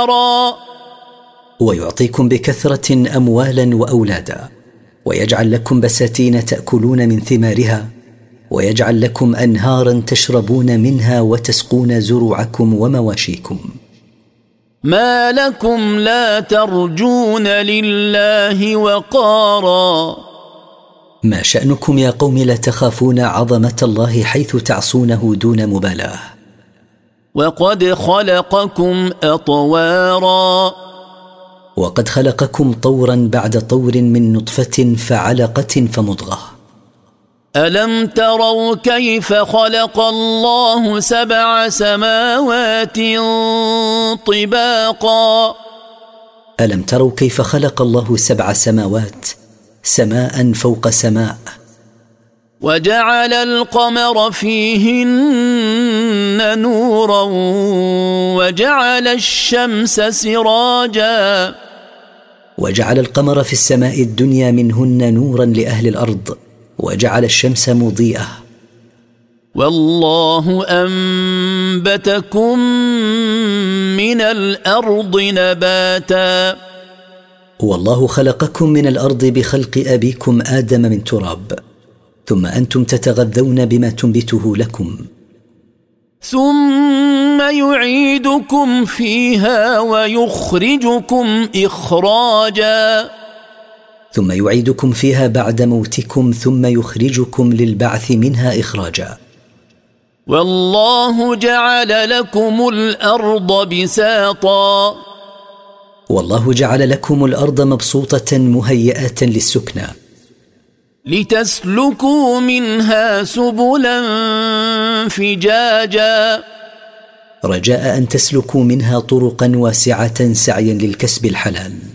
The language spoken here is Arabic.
أنهارا ويعطيكم بكثرة أموالا وأولادا، ويجعل لكم بساتين تأكلون من ثمارها، ويجعل لكم أنهارا تشربون منها وتسقون زروعكم ومواشيكم. ما لكم لا ترجون لله وقارا ما شأنكم يا قوم لا تخافون عظمة الله حيث تعصونه دون مبالاة؟ وقد خلقكم أطوارا وقد خلقكم طورا بعد طور من نطفة فعلقة فمضغة. ألم تروا كيف خلق الله 7 سماوات طباقا ألم تروا كيف خلق الله 7 سماوات، سماء فوق سماء، وجعل القمر فيهن نورا وجعل الشمس سراجا وجعل القمر في السماء الدنيا منهن نورا لأهل الأرض، وجعل الشمس مضيئة. والله أنبتكم من الأرض نباتا والله خلقكم من الأرض بخلق أبيكم آدم من تراب، ثم أنتم تتغذون بما تنبته لكم، ثم يعيدكم فيها ويخرجكم إخراجا ثم يعيدكم فيها بعد موتكم، ثم يخرجكم للبعث منها إخراجا. والله جعل لكم الأرض بساطا والله جعل لكم الأرض مبسوطة مهيئة للسكنى، لتسلكوا منها سبلا فجاجا رجاء أن تسلكوا منها طرقا واسعة سعيا للكسب الحلال.